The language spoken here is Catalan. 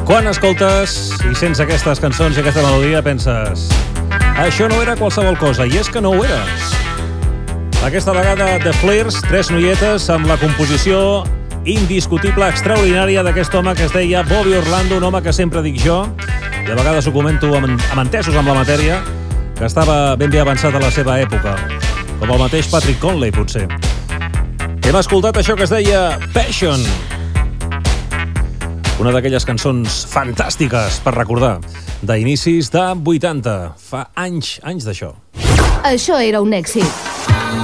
Quan escoltes i sents aquestes cançons i aquesta melodia penses això no era qualsevol cosa, i és que no ho era. Aquesta vegada The Flirs, 3 noietes amb la composició indiscutible, extraordinària d'aquest home que es deia Bobby Orlando, un home que sempre dic jo, i a vegades ho comento amb entesos amb la matèria, que estava ben bé avançat a la seva època, com el mateix Patrick Conley, potser. Hem escoltat això que es deia Passion, una d'aquelles cançons fantàstiques per recordar, d'inicis de 80, fa anys d'això. Això era un èxit.